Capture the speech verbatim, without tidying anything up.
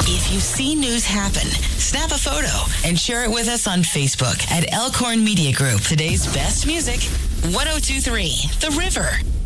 If you see news happen, snap a photo and share it with us on Facebook at Elkhorn Media Group. Today's best music, one oh two three The River.